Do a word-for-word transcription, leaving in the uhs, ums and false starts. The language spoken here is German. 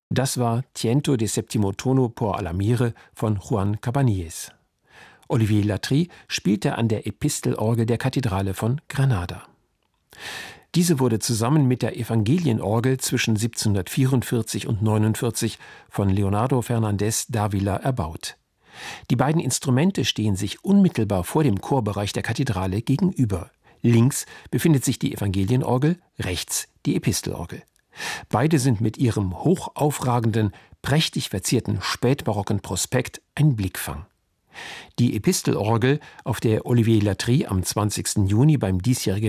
Das war Tiento de Settimo Tono por Alamire von Juan Cabanilles. Olivier Latry spielte an der Epistelorgel der Kathedrale von Granada. Diese wurde zusammen mit der Evangelienorgel zwischen siebzehnhundertvierundvierzig und neunundvierzig von Leonardo Fernández Dávila erbaut. Die beiden Instrumente stehen sich unmittelbar vor dem Chorbereich der Kathedrale gegenüber. Links befindet sich die Evangelienorgel, rechts die Epistelorgel. Beide sind mit ihrem hochaufragenden, prächtig verzierten spätbarocken Prospekt ein Blickfang. Die Epistelorgel, auf der Olivier Latry am zwanzigsten Juni beim diesjährigen